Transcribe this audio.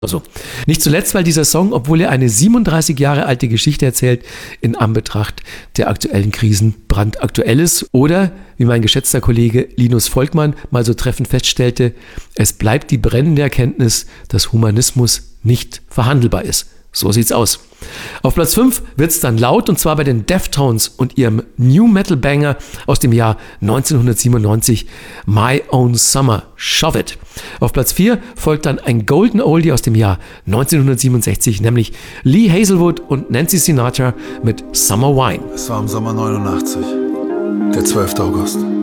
Also, nicht zuletzt, weil dieser Song, obwohl er eine 37 Jahre alte Geschichte erzählt, in Anbetracht der aktuellen Krisen brandaktuell ist. Oder, wie mein geschätzter Kollege Linus Volkmann mal so treffend feststellte, es bleibt die brennende Erkenntnis, dass Humanismus nicht verhandelbar ist. So sieht's aus. Auf Platz 5 wird's dann laut, und zwar bei den Deftones und ihrem New Metal Banger aus dem Jahr 1997, My Own Summer, Shove It. Auf Platz 4 folgt dann ein Golden Oldie aus dem Jahr 1967, nämlich Lee Hazelwood und Nancy Sinatra mit Summer Wine. Es war im Sommer 89, der 12. August.